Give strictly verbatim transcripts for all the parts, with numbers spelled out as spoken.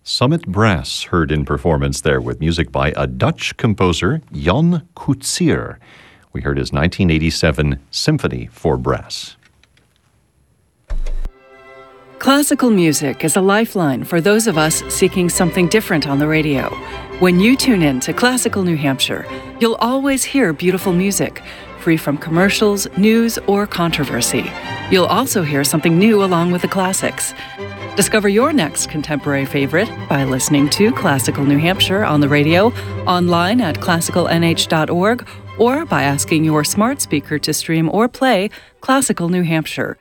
Summit Brass heard in performance there with music by a Dutch composer, Jan Coetzee. We heard his nineteen eighty-seven Symphony for Brass. Classical music is a lifeline for those of us seeking something different on the radio. When you tune in to Classical New Hampshire, you'll always hear beautiful music, free from commercials, news, or controversy. You'll also hear something new along with the classics. Discover your next contemporary favorite by listening to Classical New Hampshire on the radio, online at classical n h dot org, or by asking your smart speaker to stream or play Classical New Hampshire.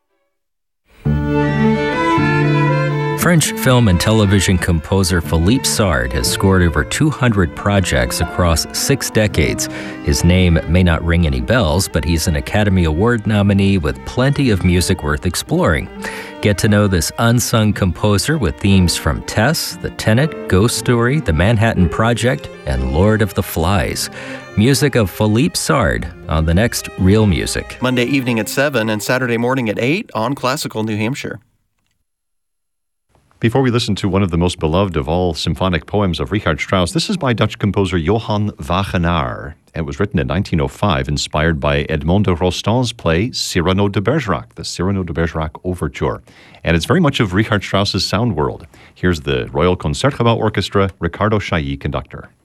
French film and television composer Philippe Sard has scored over two hundred projects across six decades. His name may not ring any bells, but he's an Academy Award nominee with plenty of music worth exploring. Get to know this unsung composer with themes from Tess, The Tenet, Ghost Story, The Manhattan Project, and Lord of the Flies. Music of Philippe Sard on the next Real Music. Monday evening at seven and Saturday morning at eight on Classical New Hampshire. Before we listen to one of the most beloved of all symphonic poems of Richard Strauss, this is by Dutch composer Johann Wagenaar. It was written in nineteen oh five, inspired by Edmond de Rostand's play Cyrano de Bergerac, the Cyrano de Bergerac Overture. And it's very much of Richard Strauss's sound world. Here's the Royal Concertgebouw Orchestra, Ricardo Chailly, conductor.